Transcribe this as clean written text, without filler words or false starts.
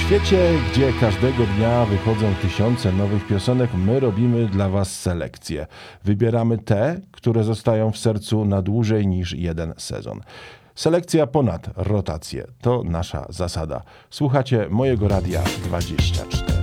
świecie, gdzie każdego dnia wychodzą tysiące nowych piosenek, my robimy dla Was selekcję. Wybieramy te, które zostają w sercu na dłużej niż jeden sezon. Selekcja ponad rotację. To nasza zasada. Słuchacie mojego Radia 24.